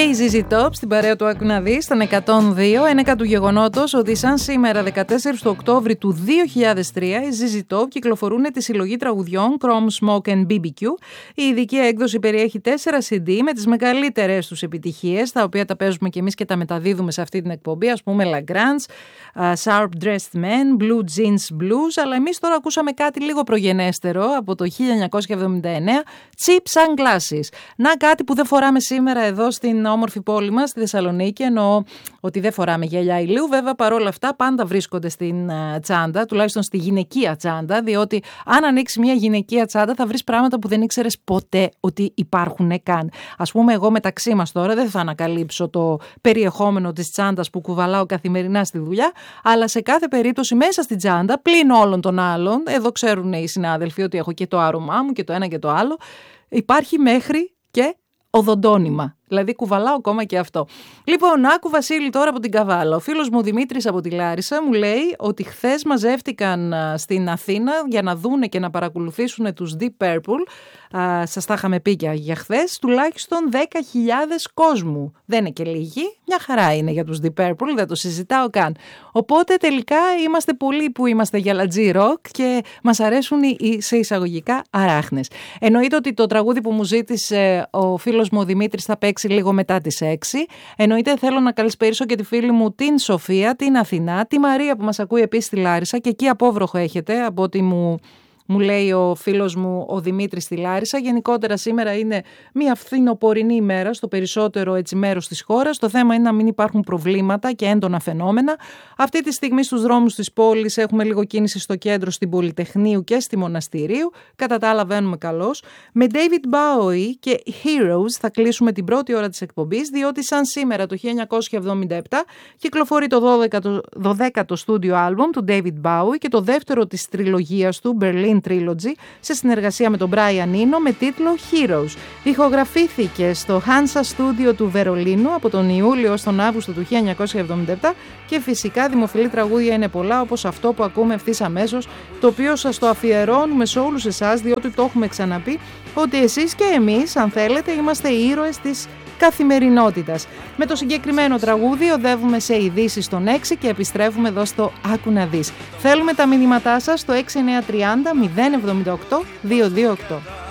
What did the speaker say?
η ZZ Top στην παρέα του Άκου να δεις, στον 102, ένεκα του γεγονότος ότι σαν σήμερα 14 του Οκτώβρη του 2003 οι ZZ Top κυκλοφορούν τη συλλογή τραγουδιών Chrome, Smoke and BBQ. Η ειδική έκδοση περιέχει 4 CD με τις μεγαλύτερες τους επιτυχίες, τα οποία τα παίζουμε και εμείς και τα μεταδίδουμε σε αυτή την εκπομπή, ας πούμε Lagrange, Sharp Dressed Men, Blue Jeans Blues, αλλά εμείς τώρα ακούσαμε κάτι λίγο προγενέστερο από το 1979, Cheap Sunglasses. Να κάτι που δεν φοράμε σήμερα εδώ στην όμορφη πόλη μας, στη Θεσσαλονίκη, εννοώ ότι δεν φοράμε γυαλιά ηλίου, βέβαια παρόλα αυτά πάντα βρίσκονται στην τσάντα, τουλάχιστον στη γυναικεία τσάντα, διότι αν ανοίξει μια γυναικεία τσάντα θα βρεις πράγματα που δεν ήξερες ποτέ ότι υπάρχουν καν. Ας πούμε, εγώ μεταξύ μας τώρα δεν θα ανακαλύψω το περιεχόμενο της τσάντας που κουβαλάω καθημερινά στη δουλειά, αλλά σε κάθε περίπτωση μέσα στην τσάντα, πλην όλων των άλλων, εδώ ξέρουν οι συνάδελφοι ότι έχω και το άρωμά μου και το ένα και το άλλο, υπάρχει μέχρι και οδοντόνυμα. Δηλαδή κουβαλάω ακόμα και αυτό. Λοιπόν, άκου Βασίλη τώρα από την Καβάλα. Ο φίλος μου Δημήτρης από τη Λάρισα μου λέει ότι χθες μαζεύτηκαν στην Αθήνα για να δούνε και να παρακολουθήσουν τους Deep Purple. Σας τα είχαμε πει για χθες. Τουλάχιστον 10.000 κόσμου. Δεν είναι και λίγοι. Μια χαρά είναι για τους Deep Purple. Δεν το συζητάω καν. Οπότε τελικά είμαστε πολλοί που είμαστε γυαλατζή ροκ και μας αρέσουν οι σε εισαγωγικά αράχνες. Εννοείται ότι το τραγούδι που μου ζήτησε ο φίλος μου ο Δημήτρης θα παίξει λίγο μετά τις 6. Εννοείται θέλω να καλησπερίσω και τη φίλη μου την Σοφία, την Αθηνά, τη Μαρία που μας ακούει επίσης στη Λάρισα και εκεί απόβροχο έχετε από ό,τι μου λέει ο φίλος μου ο Δημήτρης στη Λάρισα. Γενικότερα σήμερα είναι μια φθινοπορεινή ημέρα στο περισσότερο έτσι μέρος της χώρας. Το θέμα είναι να μην υπάρχουν προβλήματα και έντονα φαινόμενα. Αυτή τη στιγμή στους δρόμους της πόλης έχουμε λίγο κίνηση στο κέντρο, στην Πολυτεχνείου και στη Μοναστηρίου. Κατά τα άλλα βαίνουμε καλώς. Με David Bowie και Heroes θα κλείσουμε την πρώτη ώρα της εκπομπής, διότι σαν σήμερα το 1977 κυκλοφορεί το 12ο στούντιο άλμπομ του David Bowie και το δεύτερο της τριλογίας του Berlin Trilogy σε συνεργασία με τον Brian Eno με τίτλο Heroes. Ηχογραφήθηκε στο Hansa Studio του Βερολίνου από τον Ιούλιο ως τον Αύγουστο του 1977 και φυσικά δημοφιλή τραγούδια είναι πολλά, όπως αυτό που ακούμε ευθύς αμέσως, το οποίο σας το αφιερώνουμε σε όλους εσάς, διότι το έχουμε ξαναπεί ότι εσείς και εμείς, αν θέλετε, είμαστε οι ήρωες της καθημερινότητας. Με το συγκεκριμένο τραγούδι οδεύουμε σε ειδήσεις των 6 και επιστρέφουμε εδώ στο Άκου να δεις. Θέλουμε τα μηνύματά σας στο 6930 078 228.